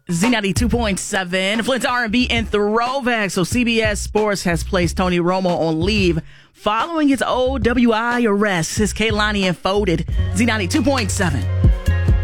Z92.7, Flint's R&B and Throwback. So CBS Sports has placed Tony Romo on leave following his OWI arrest. His Kaylani and Folded. Z92.7.